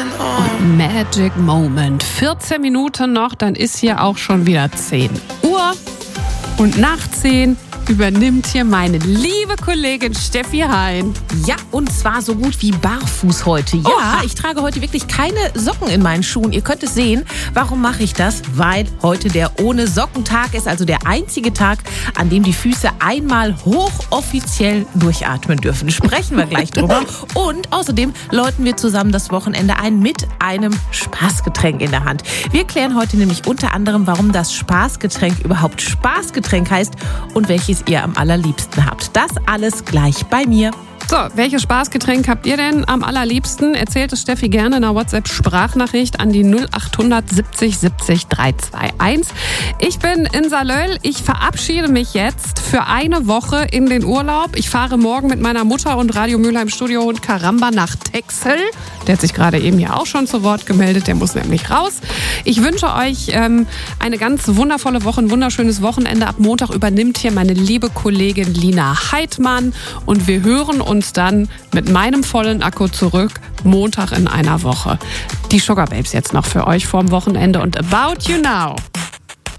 Magic Moment. 14 Minuten noch, dann ist hier auch schon wieder 10 Uhr. Und nach 10 übernimmt hier meine liebe Kollegin Steffi Hein. Ja, und zwar so gut wie barfuß heute. Ja, Oha. Ich trage heute wirklich keine Socken in meinen Schuhen. Ihr könnt es sehen. Warum mache ich das? Weil heute der Ohne-Socken-Tag ist, also der einzige Tag, an dem die Füße einmal hochoffiziell durchatmen dürfen. Sprechen wir gleich drüber. Und außerdem läuten wir zusammen das Wochenende ein mit einem Spaßgetränk in der Hand. Wir klären heute nämlich unter anderem, warum das Spaßgetränk überhaupt Spaßgetränk heißt und welches ihr am allerliebsten habt. Das alles gleich bei mir. So, welches Spaßgetränk habt ihr denn am allerliebsten? Erzählt es Steffi gerne in einer WhatsApp-Sprachnachricht an die 0800 70 70 321. Ich bin in Salöll. Ich verabschiede mich jetzt für eine Woche in den Urlaub. Ich fahre morgen mit meiner Mutter und Radio Mülheim Studiohund Karamba nach Texel. Der hat sich gerade eben hier auch schon zu Wort gemeldet. Der muss nämlich raus. Ich wünsche euch eine ganz wundervolle Woche, ein wunderschönes Wochenende. Ab Montag übernimmt hier meine liebe Kollegin Lina Heidmann. Und wir hören uns dann mit meinem vollen Akku zurück, Montag in einer Woche. Die Sugar Babes jetzt noch für euch vorm Wochenende und About You Now.